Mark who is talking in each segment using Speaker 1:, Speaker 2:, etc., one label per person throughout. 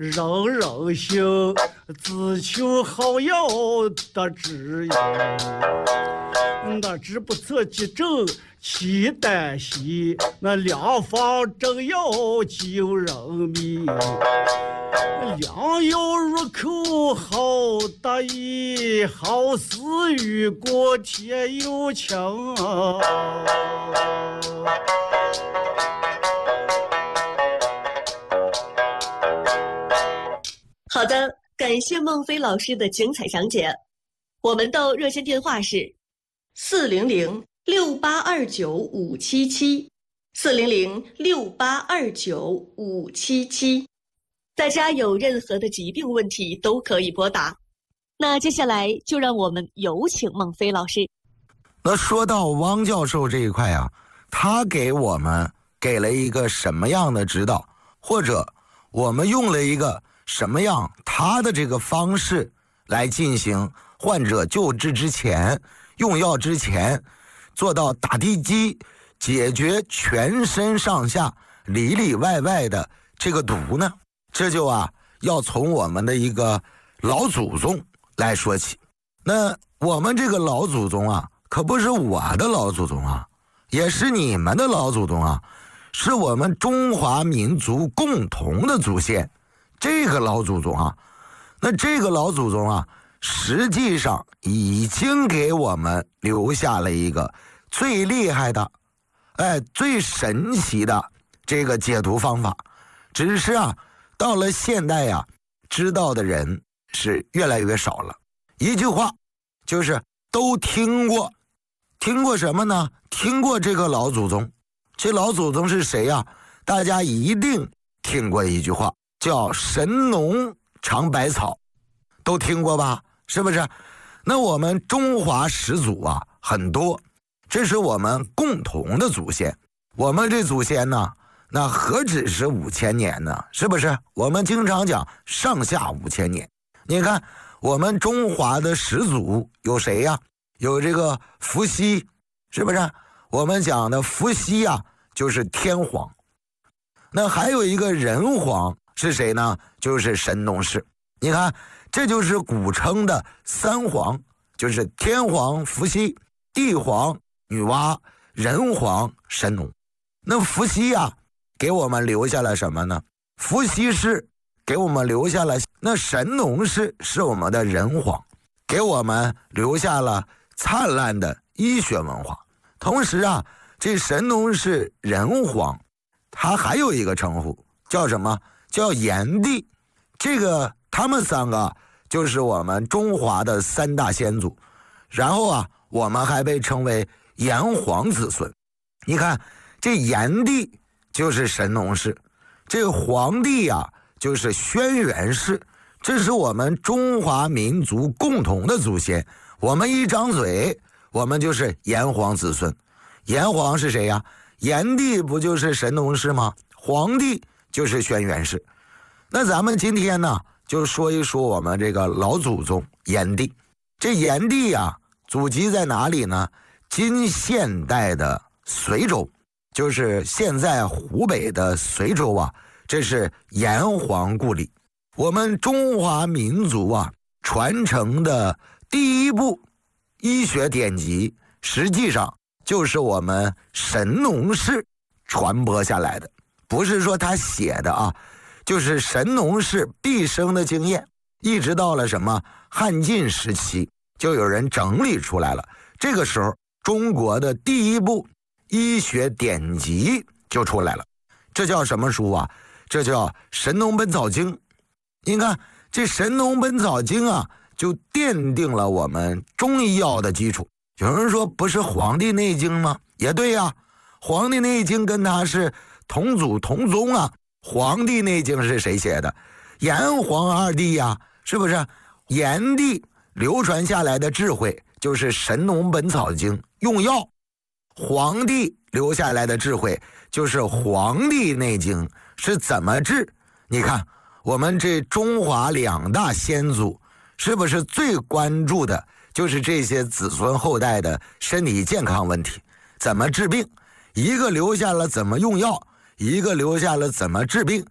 Speaker 1: 人人行，自求好药得知药。那知不测其症，其旦夕，那良方正药救人命。良药入口好得意，好似雨过天又晴。
Speaker 2: 好的，感谢孟非老师的精彩讲解。我们的热线电话是400-6829-577，400-6829-577。大家有任何的疾病问题都可以拨打。那接下来就让我们有请孟非老师。
Speaker 3: 那说到汪教授这一块啊，他给我们给了一个什么样的指导，或者我们用了一个什么样他的这个方式来进行患者救治之前、用药之前，做到打地基，解决全身上下里里外外的这个毒呢？这就要从我们的一个老祖宗来说起。那我们这个老祖宗可不是我的老祖宗也是你们的老祖宗是我们中华民族共同的祖先。这个老祖宗那这个老祖宗实际上已经给我们留下了一个最厉害的最神奇的这个解毒方法。只是到了现代知道的人是越来越少了。一句话就是都听过什么呢？听过这个老祖宗。这老祖宗是谁大家一定听过一句话，叫神农尝百草，都听过吧？是不是？那我们中华始祖很多，这是我们共同的祖先。我们这祖先呢，那何止是5000年呢？是不是？我们经常讲上下5000年。你看我们中华的始祖有谁有这个伏羲，是不是？我们讲的伏羲就是天皇。那还有一个人皇是谁呢？就是神农氏。你看这就是古称的三皇，就是天皇伏羲，地皇女娲，人皇神农。那伏羲给我们留下了什么呢？伏羲氏给我们留下了，那神农氏是我们的人皇，给我们留下了灿烂的医学文化。同时这神农氏人皇他还有一个称呼叫什么？叫炎帝。这个他们三个就是我们中华的三大先祖。然后我们还被称为炎黄子孙。你看这炎帝就是神农氏，这个黄帝就是轩辕氏。这是我们中华民族共同的祖先。我们一张嘴我们就是炎黄子孙。炎黄是谁炎帝不就是神农氏吗？黄帝就是轩辕氏。那咱们今天呢就说一说我们这个老祖宗炎帝。这炎帝祖籍在哪里呢？今现代的随州，就是现在湖北的随州这是炎黄故里。我们中华民族传承的第一部医学典籍，实际上就是我们神农氏传播下来的。不是说他写的就是神农氏毕生的经验，一直到了什么汉晋时期就有人整理出来了。这个时候中国的第一部医学典籍就出来了。这叫什么书这叫《神农本草经》。你看这《神农本草经》就奠定了我们中医药的基础。有人说不是《黄帝内经》吗？也对《黄帝内经》跟他是同祖同宗《黄帝内经》是谁写的？炎黄二帝是不是？炎帝流传下来的智慧就是《神农本草经》用药，黄帝留下来的智慧就是《黄帝内经》是怎么治。你看我们这中华两大先祖是不是最关注的就是这些子孙后代的身体健康问题，怎么治病？一个留下了怎么用药，一个留下了怎么治病。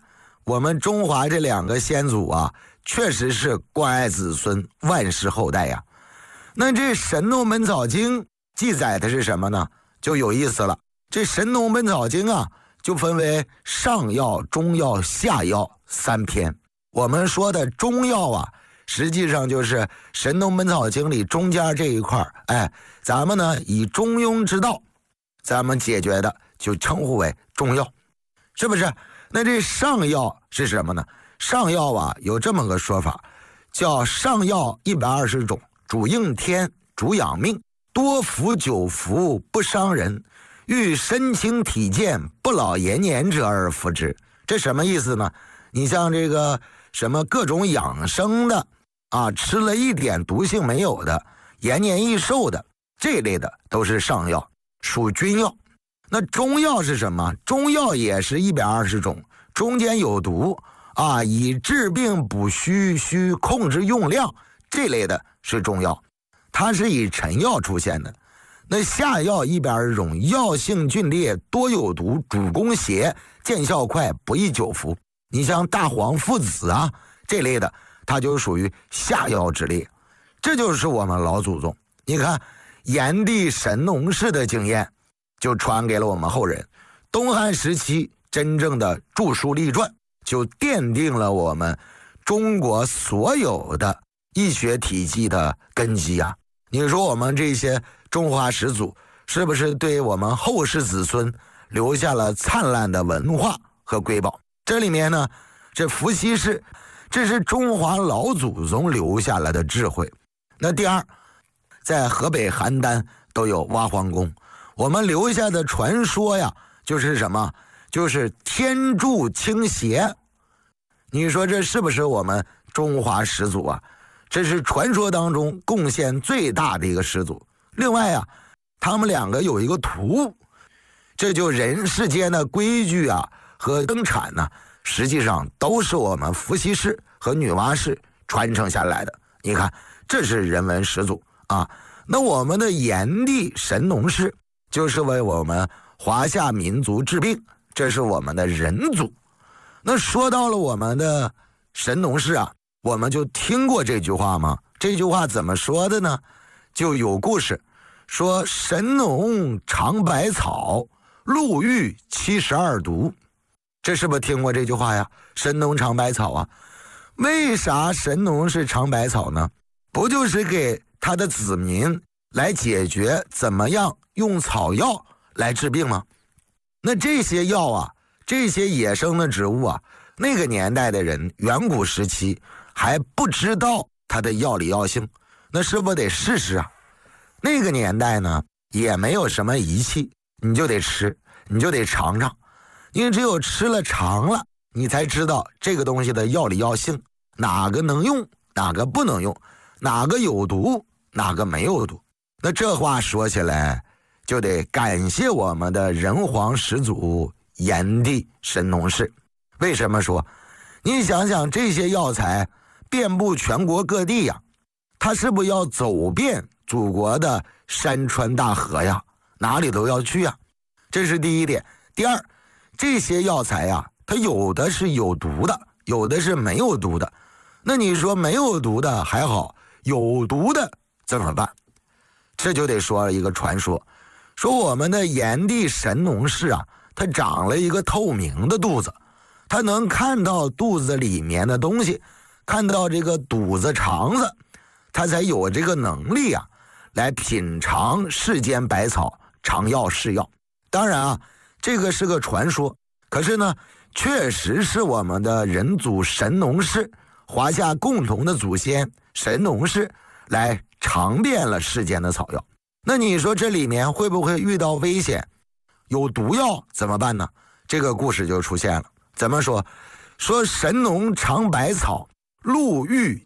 Speaker 3: 我们中华这2个先祖啊，确实是关爱子孙，万世后代呀。那这《神农本草经》记载的是什么呢？就有意思了。这《神农本草经》啊，就分为上药、中药、下药3篇。我们说的中药啊，实际上就是《神农本草经》里中间这一块，咱们呢以中庸之道，咱们解决的就称呼为中药，是不是？那这上药是什么呢？上药啊，有这么个说法，叫上药120种，主应天，主养命，多服久服，不伤人，欲身轻体健，不老延年者而服之。这什么意思呢？你像这个什么各种养生的啊，吃了一点毒性没有的，延年益寿的，这类的都是上药，属君药。那中药是什么？中药也是120种，中间有毒啊，以治病补虚，控制用量，这类的是中药，它是以陈药出现的。那下药120种，药性峻烈，多有毒，主攻邪，见效快，不宜久服。你像大黄、附子啊这类的，它就属于下药之列。这就是我们老祖宗，你看炎帝神农氏的经验就传给了我们后人。东汉时期真正的著书立传，就奠定了我们中国所有的医学体系的根基啊。你说我们这些中华始祖是不是对我们后世子孙留下了灿烂的文化和瑰宝？这里面呢，这伏羲氏，这是中华老祖宗留下来的智慧。那第二，在河北邯郸都有挖皇宫，我们留下的传说呀，就是什么？就是天助倾斜。你说这是不是我们中华始祖啊？这是传说当中贡献最大的一个始祖。另外啊，他们2个有一个图，这就人世间的规矩啊和生产呢，实际上都是我们伏羲氏和女娲氏传承下来的。你看，这是人文始祖啊。那我们的炎帝神农氏就是为我们华夏民族治病，这是我们的人祖。那说到了我们的神农氏啊，我们就听过这句话吗？这句话怎么说的呢？就有故事说，神农尝百草，路遇72毒。这是不是听过这句话呀？神农尝百草啊，为啥神农是尝百草呢？不就是给他的子民来解决怎么样用草药来治病吗？那这些药啊，这些野生的植物啊，那个年代的人，远古时期还不知道它的药理药性，那是不是得试试啊？那个年代呢，也没有什么仪器，你就得吃，你就得尝尝，因为只有吃了尝了，你才知道这个东西的药理药性，哪个能用，哪个不能用，哪个有毒，哪个没有毒。那这话说起来，就得感谢我们的人皇始祖炎帝神农氏。为什么说？你想想，这些药材遍布全国各地呀，他是不是要走遍祖国的山川大河呀？哪里都要去呀。这是第一点。第二，这些药材呀，它有的是有毒的，有的是没有毒的。那你说没有毒的还好，有毒的怎么办？这就得说一个传说，说我们的炎帝神农氏啊，他长了一个透明的肚子，他能看到肚子里面的东西，看到这个肚子肠子，他才有这个能力啊，来品尝世间百草，尝药试药。当然啊，这个是个传说，可是呢，确实是我们的人祖神农氏，华夏共同的祖先神农氏来尝遍了世间的草药。那你说这里面会不会遇到危险？有毒药怎么办呢？这个故事就出现了。怎么说？说神农尝百草，路遇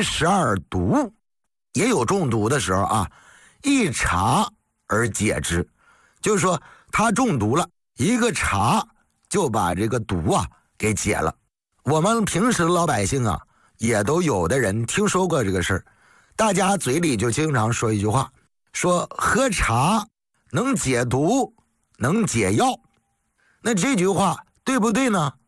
Speaker 3: 72毒，也有中毒的时候啊，一茶而解之，就是说他中毒了，一个茶就把这个毒啊给解了。我们平时老百姓啊，也都有的人听说过这个事儿，大家嘴里就经常说一句话，说喝茶能解毒，能解药。那这句话对不对呢？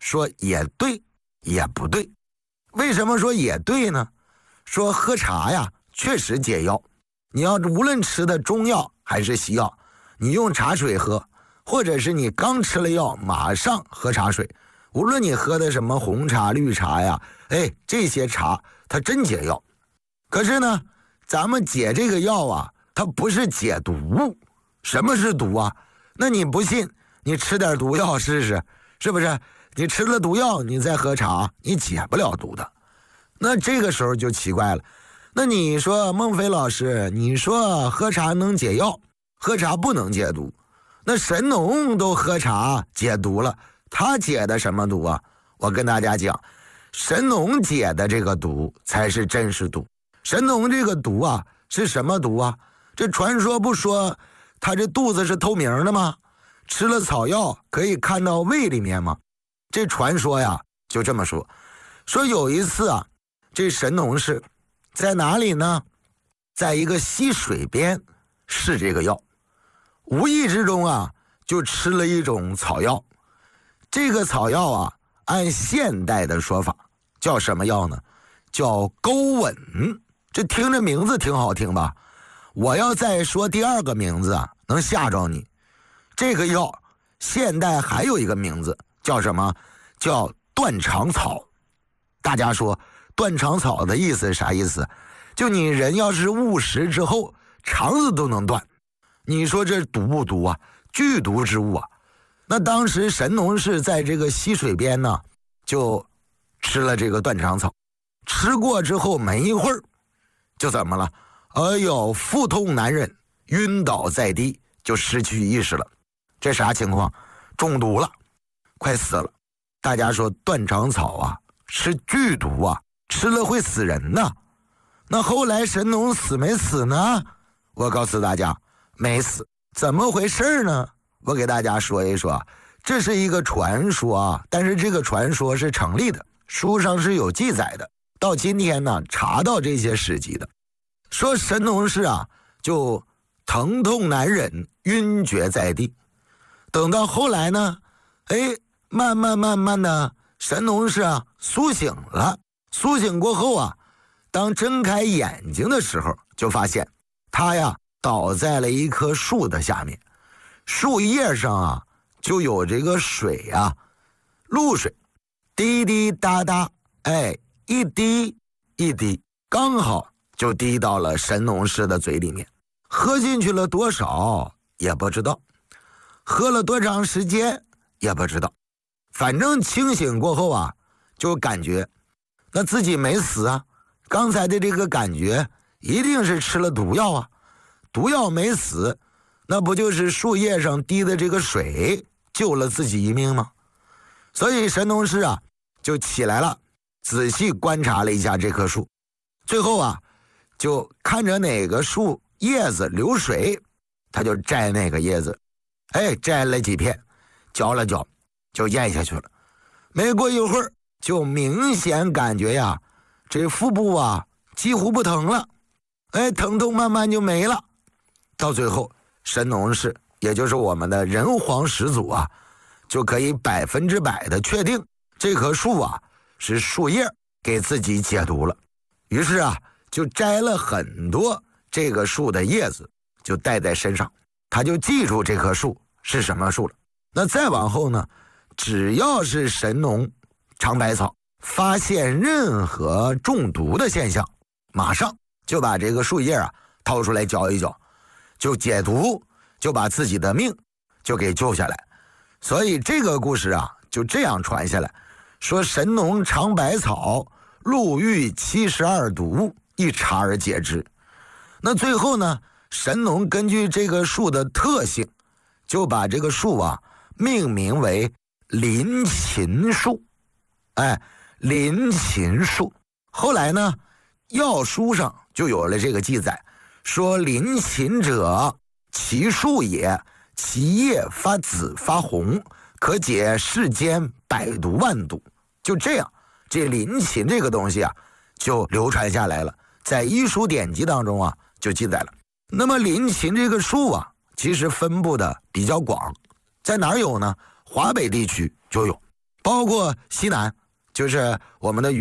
Speaker 3: 说也对也不对。为什么说也对呢？说喝茶呀确实解药，你要无论吃的中药还是西药，你用茶水喝，或者是你刚吃了药马上喝茶水，无论你喝的什么红茶绿茶呀，这些茶它真解药。可是呢，咱们解这个药啊，它不是解毒。什么是毒啊？那你不信，你吃点毒药试试，是不是？你吃了毒药你再喝茶，你解不了毒的。那这个时候就奇怪了，那你说孟非老师，你说喝茶能解药，喝茶不能解毒，那神农都喝茶解毒了，他解的什么毒啊？我跟大家讲，神农解的这个毒才是真实毒。神农这个毒啊是什么毒啊？这传说不说他这肚子是透明的吗？吃了草药可以看到胃里面吗？这传说呀就这么说。说有一次啊，这神农氏在哪里呢？在一个溪水边试这个药，无意之中啊就吃了一种草药。这个草药啊按现代的说法叫什么药呢？叫钩吻。这听着名字挺好听吧？我要再说第二个名字啊，能吓着你。这个药现代还有一个名字叫什么？叫断肠草。大家说断肠草的意思是啥意思？就你人要是误食之后肠子都能断，你说这毒不毒啊？剧毒之物啊。那当时神农氏在这个溪水边呢，就吃了这个断肠草，吃过之后没一会儿就怎么了？哎呦，腹痛难忍，晕倒在地，就失去意识了。这啥情况？中毒了，快死了。大家说断肠草啊是剧毒啊，吃了会死人呢。那后来神农死没死呢？我告诉大家没死。怎么回事呢？我给大家说一说，这是一个传说啊，但是这个传说是成立的，书上是有记载的，到今天呢查到这些史籍的。说神农氏啊就疼痛难忍，晕厥在地。等到后来呢，慢慢的神农氏啊苏醒了。苏醒过后啊，当睁开眼睛的时候，就发现他呀倒在了一棵树的下面，树叶上啊就有这个水啊，露水，滴滴答答，一滴一滴，刚好就滴到了神农氏的嘴里面。喝进去了多少也不知道，喝了多长时间也不知道，反正清醒过后啊，就感觉那自己没死啊，刚才的这个感觉一定是吃了毒药啊，毒药没死，那不就是树叶上滴的这个水救了自己一命吗？所以神农氏啊就起来了，仔细观察了一下这棵树，最后啊就看着哪个树叶子流水，他就摘那个叶子，摘了几片，嚼了嚼，就咽下去了。没过一会儿，就明显感觉呀，这腹部啊几乎不疼了，疼痛慢慢就没了。到最后，神农氏，也就是我们的人皇始祖啊，就可以100%的确定这棵树啊是树叶给自己解毒了。于是啊，就摘了很多这个树的叶子，就带在身上，他就记住这棵树是什么树了。那再往后呢，只要是神农尝百草发现任何中毒的现象，马上就把这个树叶啊掏出来嚼一嚼，就解毒，就把自己的命就给救下来。所以这个故事啊就这样传下来，说神农尝百草，路遇72毒，一查而解之。那最后呢，神农根据这个树的特性，就把这个树啊命名为临禽树。临禽树。后来呢，药书上就有了这个记载，说临禽者，其树也，其叶发紫发红，可解世间百毒万毒。就这样，这临禽这个东西啊就流传下来了，在医书典籍当中啊就记载了。那么临禽这个树啊其实分布的比较广，在哪儿有呢？华北地区就有， 包括西南，就是我们的